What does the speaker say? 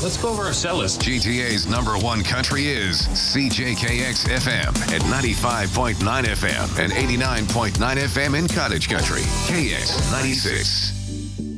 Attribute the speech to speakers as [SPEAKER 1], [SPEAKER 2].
[SPEAKER 1] Let's go over our set list.
[SPEAKER 2] GTA's #1 country is CJKX FM at 95.9 FM and 89.9 FM in Cottage Country. KX 96.